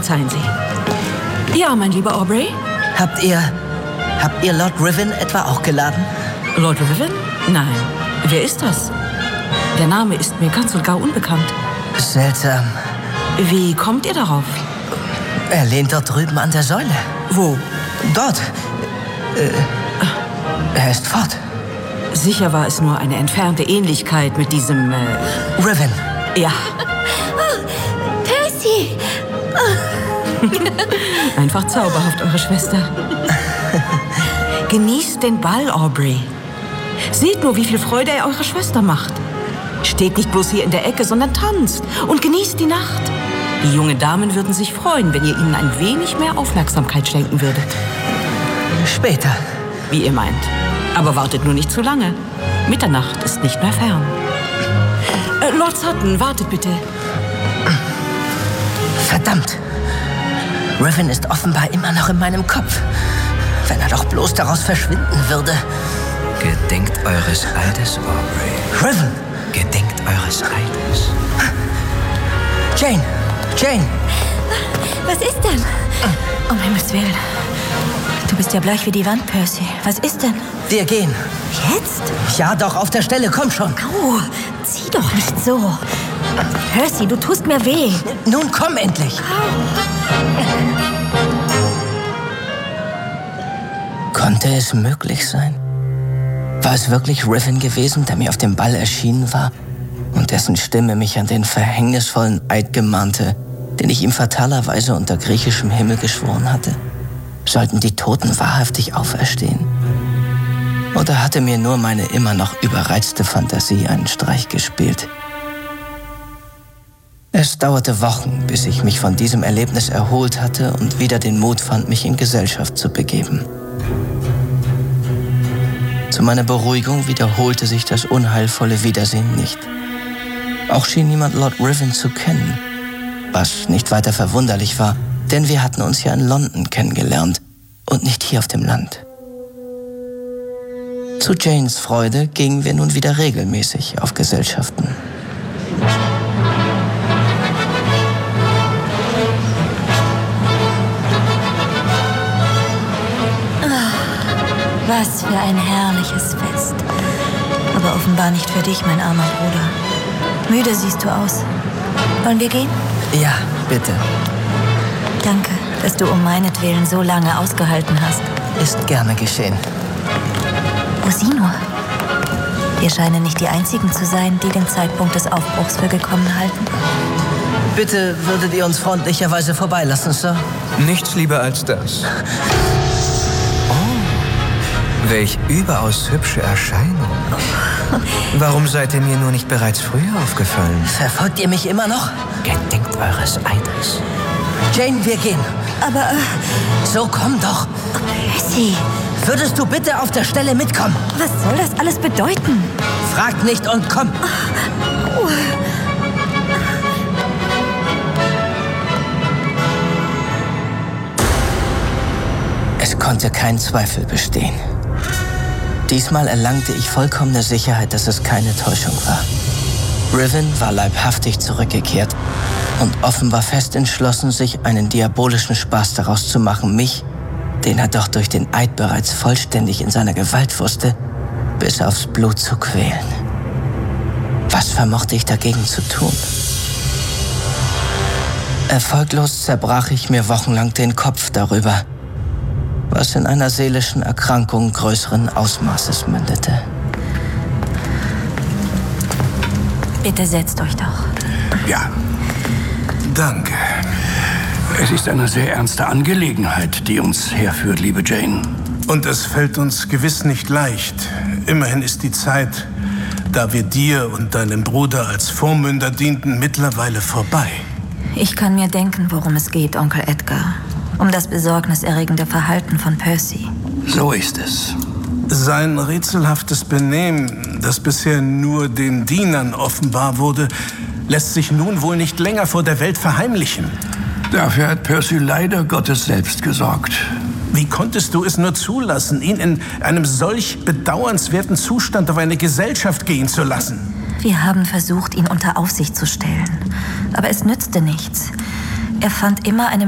Verzeihen Sie. Ja, mein lieber Aubrey? Habt ihr Lord Riven etwa auch geladen? Lord Riven? Nein. Wer ist das? Der Name ist mir ganz und gar unbekannt. Seltsam. Wie kommt ihr darauf? Er lehnt dort drüben an der Säule. Wo? Dort. Er ist fort. Sicher war es nur eine entfernte Ähnlichkeit mit diesem, Riven. Ja. Percy! Einfach zauberhaft, eure Schwester. Genießt den Ball, Aubrey. Seht nur, wie viel Freude er eurer Schwester macht. Steht nicht bloß hier in der Ecke, sondern tanzt und genießt die Nacht. Die jungen Damen würden sich freuen, wenn ihr ihnen ein wenig mehr Aufmerksamkeit schenken würdet. Später. Wie ihr meint. Aber wartet nur nicht zu lange. Mitternacht ist nicht mehr fern. Lord Sutton, wartet bitte. Verdammt. Riven ist offenbar immer noch in meinem Kopf. Wenn er doch bloß daraus verschwinden würde. Gedenkt eures Eides, Aubrey. Riven! Gedenkt eures Eides. Jane! Jane! Was ist denn? Um Himmels Willen. Du bist ja bleich wie die Wand, Percy. Was ist denn? Wir gehen. Jetzt? Ja, doch, auf der Stelle. Komm schon. Au, zieh doch nicht so. Percy, du tust mir weh. Nun komm endlich. Konnte es möglich sein? War es wirklich Riven gewesen, der mir auf dem Ball erschienen war und dessen Stimme mich an den verhängnisvollen Eid gemahnte, den ich ihm fatalerweise unter griechischem Himmel geschworen hatte? Sollten die Toten wahrhaftig auferstehen? Oder hatte mir nur meine immer noch überreizte Fantasie einen Streich gespielt? Es dauerte Wochen, bis ich mich von diesem Erlebnis erholt hatte und wieder den Mut fand, mich in Gesellschaft zu begeben. Zu meiner Beruhigung wiederholte sich das unheilvolle Wiedersehen nicht. Auch schien niemand Lord Riven zu kennen, was nicht weiter verwunderlich war, denn wir hatten uns ja in London kennengelernt und nicht hier auf dem Land. Zu Janes Freude gingen wir nun wieder regelmäßig auf Gesellschaften. Was für ein herrliches Fest. Aber offenbar nicht für dich, mein armer Bruder. Müde siehst du aus. Wollen wir gehen? Ja, bitte. Danke, dass du um meinetwillen so lange ausgehalten hast. Ist gerne geschehen. Oh, sieh nur. Wir scheinen nicht die Einzigen zu sein, die den Zeitpunkt des Aufbruchs für gekommen halten. Bitte würdet ihr uns freundlicherweise vorbeilassen, Sir? Nichts lieber als das. Welch überaus hübsche Erscheinung. Warum seid ihr mir nur nicht bereits früher aufgefallen? Verfolgt ihr mich immer noch? Gedenkt eures Eides. Jane, wir gehen. Aber, So, komm doch. Percy, Würdest du bitte auf der Stelle mitkommen? was soll das alles bedeuten? Frag nicht und komm. Es konnte kein Zweifel bestehen. Diesmal erlangte ich vollkommene Sicherheit, dass es keine Täuschung war. Riven war leibhaftig zurückgekehrt und offenbar fest entschlossen, sich einen diabolischen Spaß daraus zu machen, mich, den er doch durch den Eid bereits vollständig in seiner Gewalt wusste, bis aufs Blut zu quälen. Was vermochte ich dagegen zu tun? Erfolglos zerbrach ich mir wochenlang den Kopf darüber, was in einer seelischen Erkrankung größeren Ausmaßes mündete. Bitte setzt euch doch. Ja, danke. Es ist eine sehr ernste Angelegenheit, die uns herführt, liebe Jane. Und es fällt uns gewiss nicht leicht. Immerhin ist die Zeit, da wir dir und deinem Bruder als Vormünder dienten, mittlerweile vorbei. Ich kann mir denken, worum es geht, Onkel Edgar. Um das besorgniserregende Verhalten von Percy. So ist es. Sein rätselhaftes Benehmen, das bisher nur den Dienern offenbar wurde, lässt sich nun wohl nicht länger vor der Welt verheimlichen. Dafür hat Percy leider Gottes selbst gesorgt. Wie konntest du es nur zulassen, ihn in einem solch bedauernswerten Zustand auf eine Gesellschaft gehen zu lassen? Wir haben versucht, ihn unter Aufsicht zu stellen. Aber es nützte nichts. Er fand immer eine